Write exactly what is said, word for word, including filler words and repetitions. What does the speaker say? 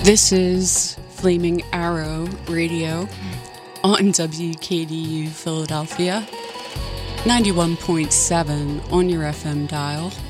This is Flaming Arrow Radio on W K D U Philadelphia, ninety-one point seven on your F M dial.